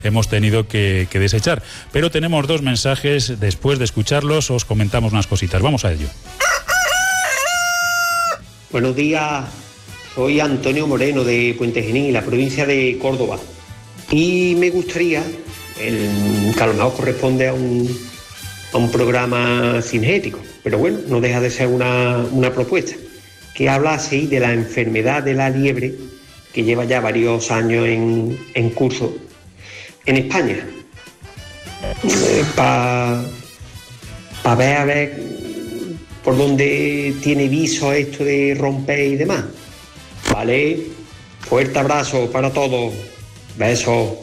hemos tenido que desechar. Pero tenemos 2 mensajes, después de escucharlos os comentamos unas cositas. Vamos a ello. Buenos días, soy Antonio Moreno de Puente Genil, la provincia de Córdoba. Y me gustaría, que a lo mejor corresponde a un programa cinegético, pero bueno, no deja de ser una propuesta, que habla así de la enfermedad de la liebre, que lleva ya varios años en curso en España, para ver a ver por dónde tiene viso esto de romper y demás. Vale, fuerte abrazo para todos, besos.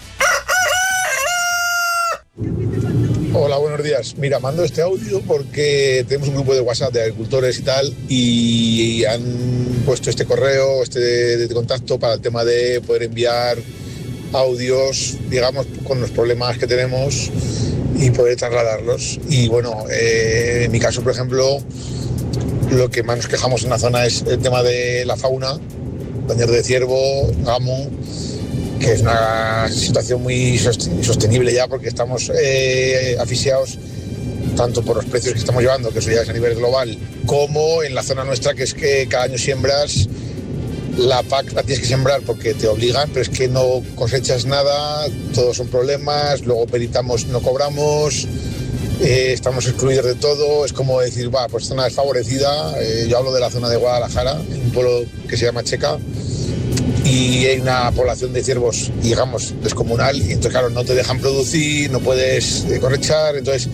Hola, buenos días. Mira, mando este audio porque tenemos un grupo de WhatsApp de agricultores y tal, y han puesto este correo, de contacto para el tema de poder enviar audios, digamos, con los problemas que tenemos y poder trasladarlos. Y bueno, en mi caso, por ejemplo, lo que más nos quejamos en la zona es el tema de la fauna, daños de ciervo, gamo, que es una situación muy sostenible ya, porque estamos asfixiados tanto por los precios que estamos llevando, que eso ya es a nivel global, como en la zona nuestra, que es que cada año siembras, la PAC la tienes que sembrar porque te obligan, pero es que no cosechas nada, todos son problemas, luego peritamos, no cobramos, estamos excluidos de todo. Es como decir, pues zona desfavorecida. Yo hablo de la zona de Guadalajara, un pueblo que se llama Checa, y hay una población de ciervos, digamos, descomunal, y entonces claro, no te dejan producir, no puedes cosechar, entonces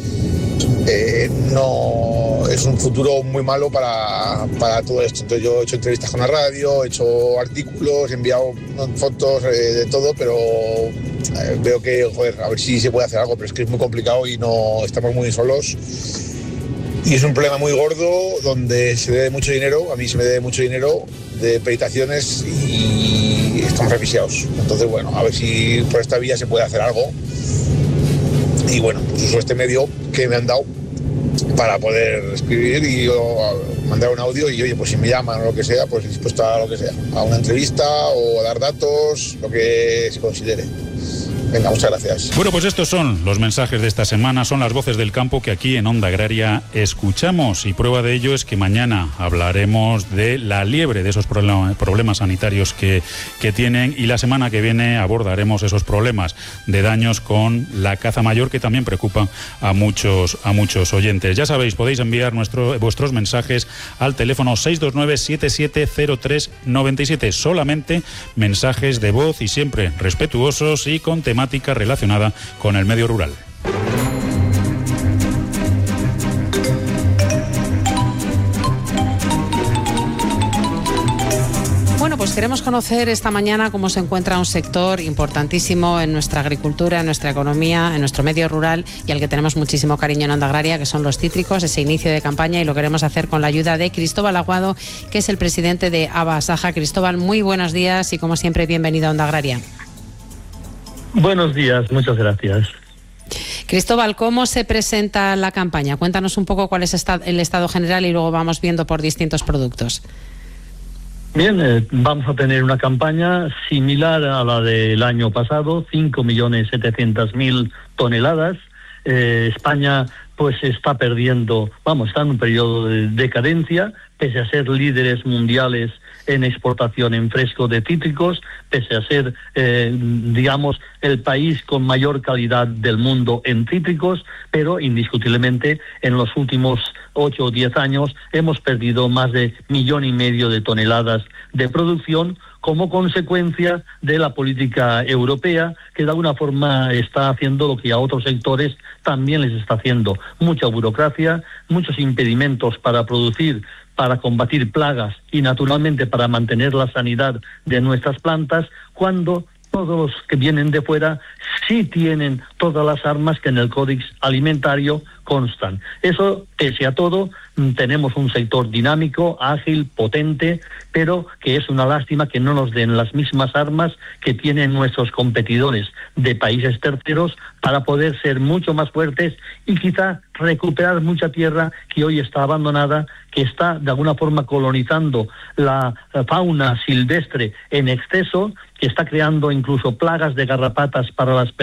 no es un futuro muy malo para todo esto. Entonces yo he hecho entrevistas con la radio, he hecho artículos, he enviado fotos de todo, pero veo que, a ver si se puede hacer algo, pero es que es muy complicado y no estamos muy solos. Y es un problema muy gordo donde se debe mucho dinero, a mí se me debe mucho dinero de peritaciones y estamos asfixiados. Entonces, bueno, a ver si por esta vía se puede hacer algo. Y bueno, pues uso este medio que me han dado para poder escribir y mandar un audio, y oye, pues si me llaman o lo que sea, pues dispuesto a lo que sea, a una entrevista o a dar datos, lo que se considere. Venga, muchas gracias. Bueno, pues estos son los mensajes de esta semana, son las voces del campo que aquí en Onda Agraria escuchamos, y prueba de ello es que mañana hablaremos de la liebre, de esos problemas sanitarios que tienen, y la semana que viene abordaremos esos problemas de daños con la caza mayor, que también preocupan a muchos oyentes. Ya sabéis, podéis enviar vuestros mensajes al teléfono 629-770397, solamente mensajes de voz y siempre respetuosos y con temática relacionada con el medio rural. Bueno, pues queremos conocer esta mañana cómo se encuentra un sector importantísimo en nuestra agricultura, en nuestra economía, en nuestro medio rural, y al que tenemos muchísimo cariño en Onda Agraria, que son los cítricos, ese inicio de campaña, y lo queremos hacer con la ayuda de Cristóbal Aguado, que es el presidente de Abasaja. Cristóbal, muy buenos días y como siempre bienvenido a Onda Agraria. Buenos días, muchas gracias. Cristóbal, ¿cómo se presenta la campaña? Cuéntanos un poco cuál es el estado general y luego vamos viendo por distintos productos. Bien, vamos a tener una campaña similar a la del año pasado, 5.700.000 toneladas. España pues está perdiendo, está en un periodo de decadencia, pese a ser líderes mundiales en exportación en fresco de cítricos, pese a ser, el país con mayor calidad del mundo en cítricos, pero indiscutiblemente en los últimos 8 o 10 años hemos perdido más de 1,5 millones de toneladas de producción como consecuencia de la política europea, que de alguna forma está haciendo lo que a otros sectores también les está haciendo. Mucha burocracia, muchos impedimentos para producir, para combatir plagas y naturalmente para mantener la sanidad de nuestras plantas, cuando todos los que vienen de fuera sí tienen todas las armas que en el Códex Alimentario constan. Eso, pese a todo, tenemos un sector dinámico, ágil, potente, pero que es una lástima que no nos den las mismas armas que tienen nuestros competidores de países terceros para poder ser mucho más fuertes y quizá recuperar mucha tierra que hoy está abandonada, que está de alguna forma colonizando la fauna silvestre en exceso, que está creando incluso plagas de garrapatas para las personas